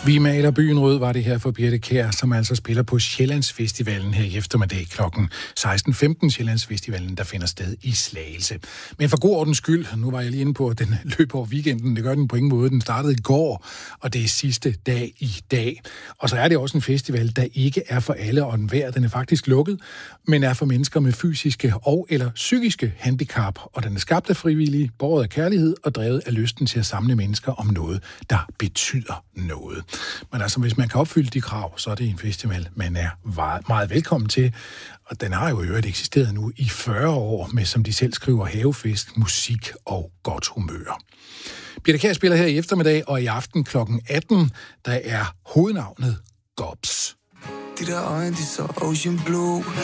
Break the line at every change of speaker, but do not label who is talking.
Vi maler byen rød, var det her for Birthe Kjær, som altså spiller på Sjællandsfestivalen her i eftermiddag kl. 16.15. Sjællandsfestivalen, der finder sted i Slagelse. Men for god ordens skyld, nu var jeg lige inde på, at den løb over weekenden. Det gør den på ingen måde. Den startede i går, og det er sidste dag i dag. Og så er det også en festival, der ikke er for alle og enhver. Den er faktisk lukket, men er for mennesker med fysiske og eller psykiske handicap. Og den er skabt af frivillige, båret af kærlighed og drevet af lysten til at samle mennesker om noget, der betyder noget. Men altså, hvis man kan opfylde de krav, så er det en festival, man er meget velkommen til. Og den har jo i øvrigt eksisteret nu i 40 år med, som de selv skriver, havefest, musik og godt humør. Birthe Kjær spiller her i eftermiddag, og i aften kl. 18, der er hovednavnet Gobs.
De der øjne, de så ocean blue.